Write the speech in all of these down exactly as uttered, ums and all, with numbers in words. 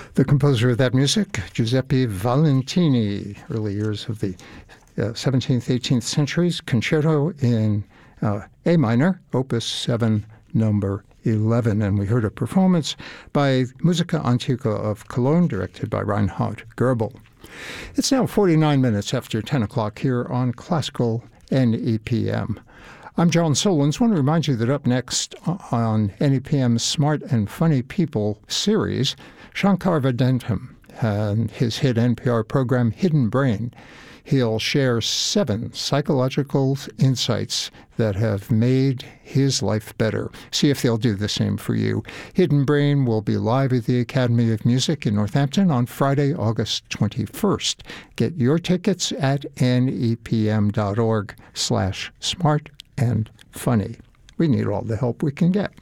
The composer of that music, Giuseppe Valentini, early years of the uh, seventeenth, eighteenth centuries, concerto in uh, A minor, opus seven, number eleven. And we heard a performance by Musica Antica of Cologne, directed by Reinhard Goebel. It's now forty-nine minutes after ten o'clock here on Classical N E P M. I'm John Solons. I want to remind you that up next on N E P M's Smart and Funny People series, Shankar Vedantam and his hit N P R program Hidden Brain. He'll share seven psychological insights that have made his life better. See if they'll do the same for you. Hidden Brain will be live at the Academy of Music in Northampton on Friday, August twenty-first. Get your tickets at nepm.org slash smart and funny. We need all the help we can get.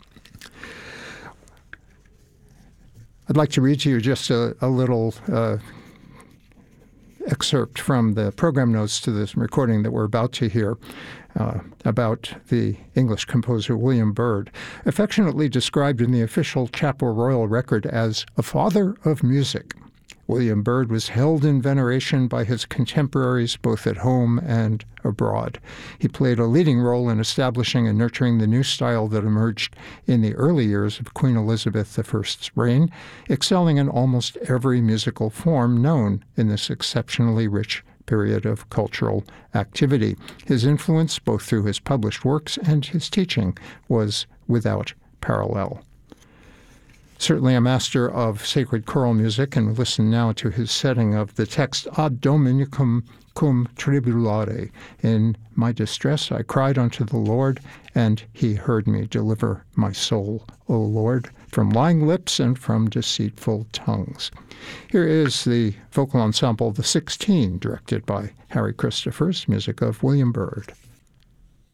I'd like to read to you just a, a little uh, excerpt from the program notes to this recording that we're about to hear uh, about the English composer William Byrd, affectionately described in the official Chapel Royal record as a father of music. William Byrd was held in veneration by his contemporaries both at home and abroad. He played a leading role in establishing and nurturing the new style that emerged in the early years of Queen Elizabeth the First's reign, excelling in almost every musical form known in this exceptionally rich period of cultural activity. His influence, both through his published works and his teaching, was without parallel. Certainly a master of sacred choral music, and listen now to his setting of the text Ad Dominicum cum tribulare. In my distress I cried unto the Lord, and he heard me. Deliver my soul, O Lord, from lying lips and from deceitful tongues. Here is the vocal ensemble The Sixteen, directed by Harry Christophers, music of William Byrd.